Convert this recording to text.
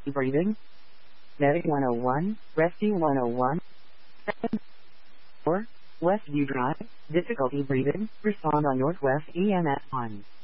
breathing. Medic 101, Rescue 101. 4, Westview Drive, difficulty breathing, respond on Northwest EMS 1.